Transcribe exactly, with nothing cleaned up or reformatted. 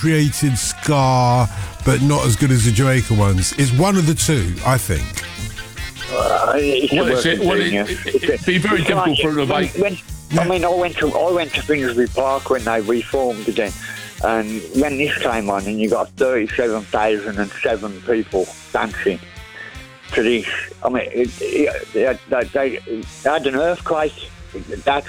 created ska, but not as good as the Jamaican ones. It's one of the two, I think. Uh, it's Well, a it's, work it, well it, genius. it, It's a- it'd be very it's difficult like for them to when- make. when- I mean, I went to I went to Finsbury Park when they reformed again, and when this came on, and you got thirty-seven thousand and seven people dancing to this. I mean, it, it, they, they, they had an earthquake. That